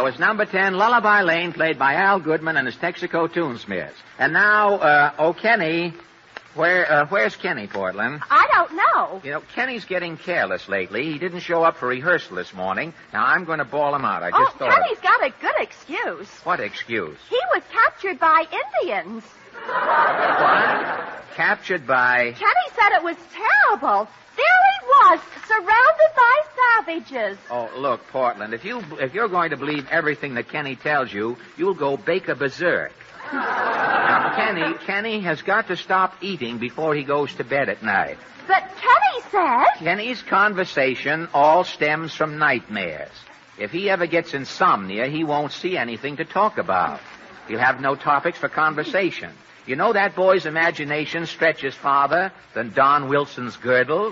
was number 10, Lullaby Lane, played by Al Goodman and his Texaco Tunesmiths. And now, Kenny... Where's Kenny, Portland? I don't know. You know, Kenny's getting careless lately. He didn't show up for rehearsal this morning. Now, I'm going to bawl him out. I just thought... Kenny's got a good excuse. What excuse? He was captured by Indians. What? Captured by... Kenny said it was terrible. There he was, surrounded by savages. Oh, look, Portland, if you're going to believe everything that Kenny tells you, you'll go bake a berserk. Now, Kenny has got to stop eating before he goes to bed at night. But Kenny said... Kenny's conversation all stems from nightmares. If he ever gets insomnia, he won't see anything to talk about. He'll have no topics for conversation. You know that boy's imagination stretches farther than Don Wilson's girdle?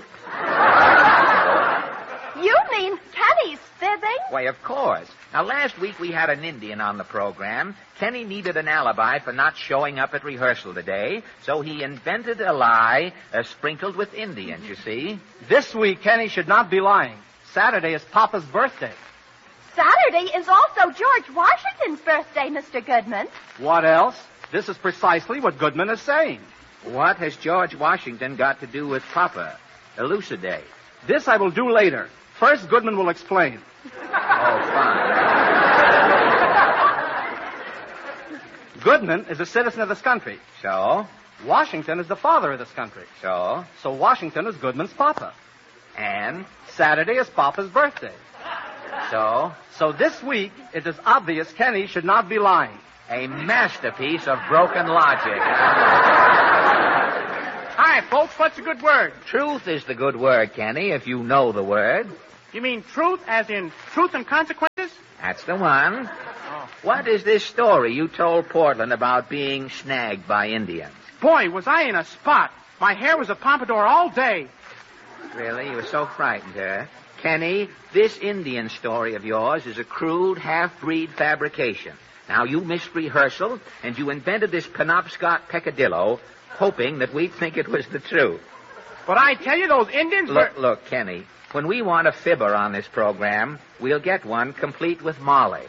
You mean Kenny's fibbing? Why, of course. Now, last week we had an Indian on the program. Kenny needed an alibi for not showing up at rehearsal today, so he invented a lie sprinkled with Indians, you see. This week, Kenny should not be lying. Saturday is Papa's birthday. Saturday is also George Washington's birthday, Mr. Goodman. What else? This is precisely what Goodman is saying. What has George Washington got to do with Papa? Elucidate. This I will do later. First, Goodman will explain. Oh, fine. Goodman is a citizen of this country. So? Washington is the father of this country. So? So Washington is Goodman's papa. And? Saturday is Papa's birthday. So? So this week, it is obvious Kenny should not be lying. A masterpiece of broken logic. Hi, folks. What's a good word? Truth is the good word, Kenny, if you know the word. You mean truth as in truth and consequences? That's the one. Oh. What is this story you told Portland about being snagged by Indians? Boy, was I in a spot. My hair was a pompadour all day. Really? You were so frightened, huh? Kenny, this Indian story of yours is a crude, half-breed fabrication. Now, you missed rehearsal, and you invented this Penobscot peccadillo, hoping that we'd think it was the truth. But I tell you, those Indians were... Look, Kenny, when we want a fibber on this program, we'll get one complete with Molly.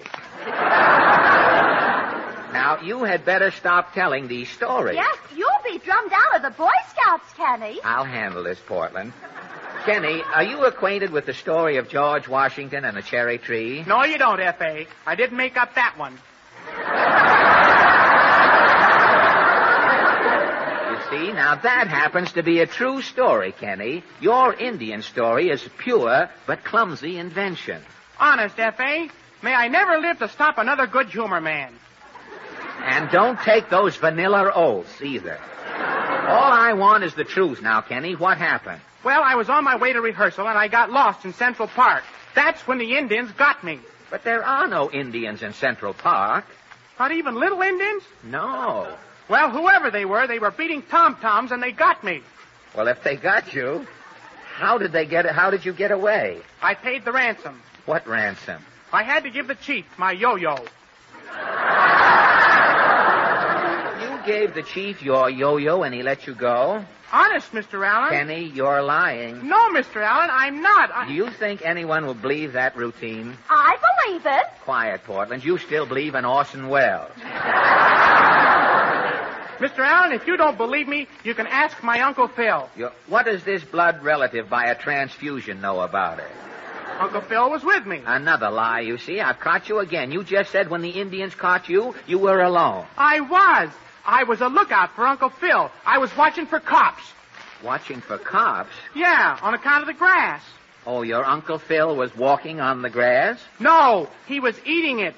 Now, you had better stop telling these stories. Yes, you'll be drummed out of the Boy Scouts, Kenny. I'll handle this, Portland. Kenny, are you acquainted with the story of George Washington and the cherry tree? No, you don't, F.A. I didn't make up that one. You see, now that happens to be a true story, Kenny. Your Indian story is pure but clumsy invention. Honest, F.A. May I never live to stop another good humor man. And don't take those vanilla oaths either. All I want is the truth now, Kenny. What happened? Well, I was on my way to rehearsal, and I got lost in Central Park. That's when the Indians got me. But there are no Indians in Central Park. Not even little Indians? No. Well, whoever they were beating tom-toms, and they got me. Well, if they got you, how did you get away? I paid the ransom. What ransom? I had to give the chief my yo-yo. You gave the chief your yo-yo and he let you go? Honest, Mr. Allen. Kenny, you're lying. No, Mr. Allen, I'm not. Do you think anyone will believe that routine? I believe it. Quiet, Portland. You still believe in Orson Welles. Mr. Allen, if you don't believe me, you can ask my Uncle Phil. What does this blood relative by a transfusion know about it? Uncle Phil was with me. Another lie, you see. I've caught you again. You just said when the Indians caught you, you were alone. I was. I was a lookout for Uncle Phil. I was watching for cops. Watching for cops? Yeah, on account of the grass. Oh, your Uncle Phil was walking on the grass? No, he was eating it.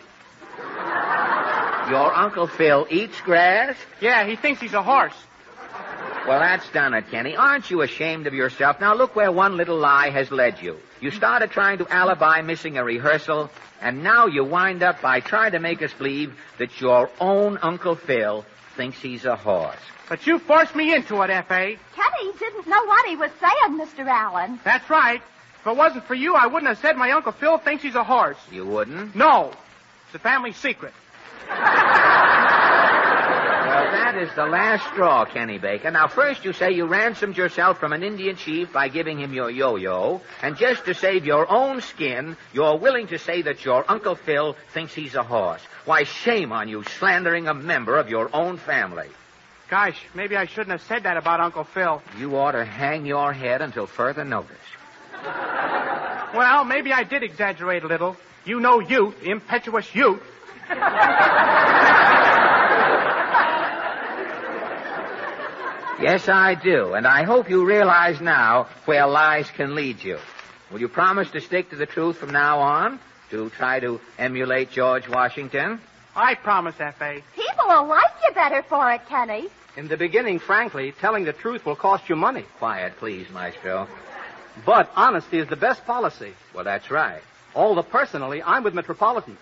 Your Uncle Phil eats grass? Yeah, he thinks he's a horse. Well, that's done it, Kenny. Aren't you ashamed of yourself? Now, look where one little lie has led you. You started trying to alibi missing a rehearsal, and now you wind up by trying to make us believe that your own Uncle Phil thinks he's a horse. But you forced me into it, F.A. Kenny didn't know what he was saying, Mr. Allen. That's right. If it wasn't for you, I wouldn't have said my Uncle Phil thinks he's a horse. You wouldn't? No. It's a family secret. Well, Well, that is the last straw, Kenny Baker. Now, first you say you ransomed yourself from an Indian chief by giving him your yo-yo, and just to save your own skin, you're willing to say that your Uncle Phil thinks he's a horse. Why, shame on you, slandering a member of your own family. Gosh, maybe I shouldn't have said that about Uncle Phil. You ought to hang your head until further notice. Well, maybe I did exaggerate a little. You know youth, impetuous youth. Yes, I do, and I hope you realize now where lies can lead you. Will you promise to stick to the truth from now on, to try to emulate George Washington? I promise, F.A. People will like you better for it, Kenny. In the beginning, frankly, telling the truth will cost you money. Quiet, please, Maestro. But honesty is the best policy. Well, that's right. Although personally, I'm with Metropolitan.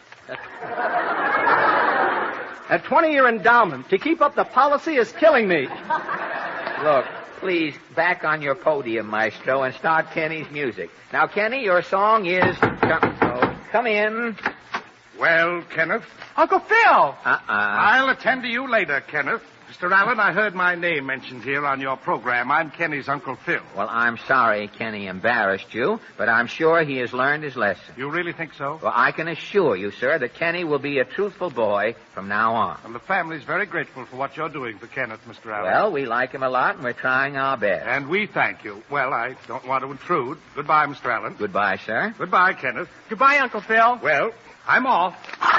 That 20-year endowment to keep up the policy is killing me. Look, please, back on your podium, Maestro, and start Kenny's music. Now, Kenny, your song is... Come in. Well, Kenneth? Uncle Phil! I'll attend to you later, Kenneth. Mr. Allen, I heard my name mentioned here on your program. I'm Kenny's Uncle Phil. Well, I'm sorry Kenny embarrassed you, but I'm sure he has learned his lesson. You really think so? Well, I can assure you, sir, that Kenny will be a truthful boy from now on. And the family's very grateful for what you're doing for Kenneth, Mr. Allen. Well, we like him a lot, and we're trying our best. And we thank you. Well, I don't want to intrude. Goodbye, Mr. Allen. Goodbye, sir. Goodbye, Kenneth. Goodbye, Uncle Phil. Well, I'm off.